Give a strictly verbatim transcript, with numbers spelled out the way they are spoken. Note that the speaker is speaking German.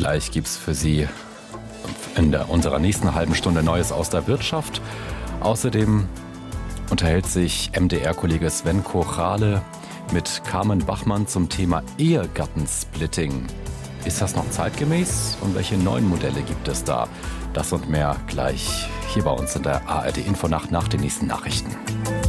Gleich gibt es für Sie in der, unserer nächsten halben Stunde Neues aus der Wirtschaft. Außerdem unterhält sich M D R-Kollege Sven Kochrale mit Carmen Bachmann zum Thema Ehegattensplitting. Ist das noch zeitgemäß und welche neuen Modelle gibt es da? Das und mehr gleich hier bei uns in der A R D Infonacht nach den nächsten Nachrichten.